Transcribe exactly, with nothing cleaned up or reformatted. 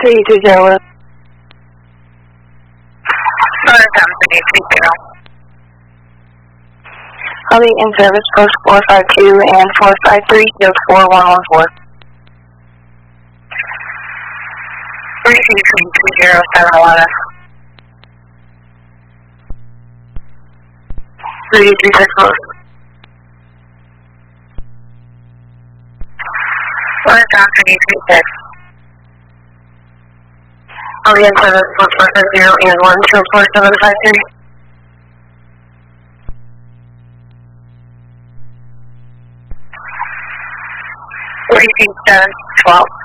three two zero. I'll be in service post four five two and four five three, field four one one four. three two two zero seven one. three three six four. One down three three six. I'll be in service post four five zero and one field four seven five three. forty-two seven twelve.